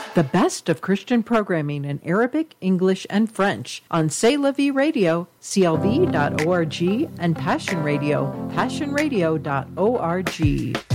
The best of Christian programming in Arabic, English, and French on C'est La Vie Radio, clv.org, and Passion Radio, passionradio.org.